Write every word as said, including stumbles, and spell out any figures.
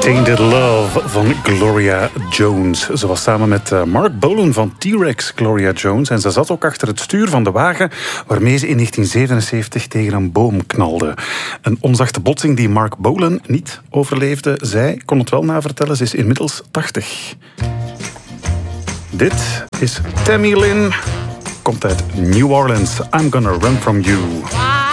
Tainted Love van Gloria Jones. Ze was samen met Mark Bolan van T-Rex, Gloria Jones. En ze zat ook achter het stuur van de wagen waarmee ze in negentien zevenenzeventig tegen een boom knalde. Een onzachte botsing die Mark Bolan niet overleefde. Zij kon het wel navertellen, ze is inmiddels tachtig. Dit is Tammy Lynn, komt uit New Orleans. I'm gonna run from you.